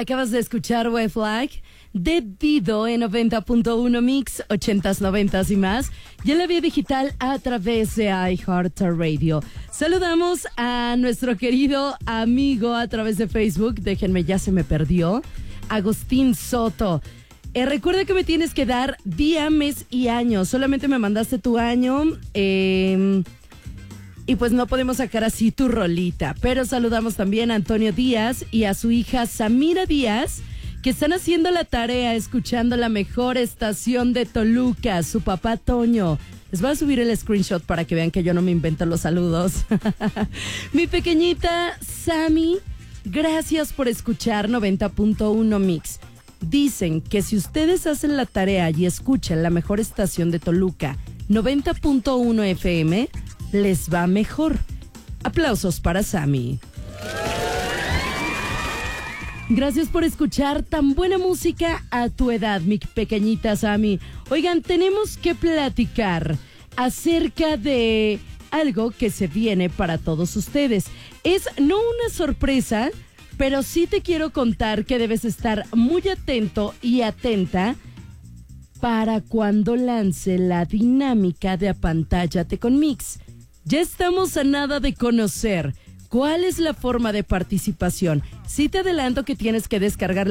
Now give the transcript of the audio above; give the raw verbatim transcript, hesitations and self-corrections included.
Acabas de escuchar Red Flag de Dido en noventa punto uno Mix, ochentas, noventas y más. Y en la vía digital a través de iHeartRadio. Saludamos a nuestro querido amigo a través de Facebook. Déjenme, ya se me perdió. Agustín Soto. Eh, recuerda que me tienes que dar día, mes y año. Solamente me mandaste tu año. Eh... Y pues no podemos sacar así tu rolita. Pero saludamos también a Antonio Díaz y a su hija Samira Díaz, que están haciendo la tarea escuchando la mejor estación de Toluca, su papá Toño. Les voy a subir el screenshot para que vean que yo no me invento los saludos. Mi pequeñita Sami, gracias por escuchar noventa punto uno Mix. Dicen que si ustedes hacen la tarea y escuchan la mejor estación de Toluca, noventa punto uno F M, les va mejor. Aplausos para Sami. Gracias por escuchar tan buena música a tu edad, mi pequeñita Sami. Oigan, tenemos que platicar acerca de algo que se viene para todos ustedes. Es no una sorpresa, pero sí te quiero contar que debes estar muy atento y atenta para cuando lance la dinámica de Apantállate con Mix. Ya estamos a nada de conocer cuál es la forma de participación. Sí te adelanto que tienes que descargar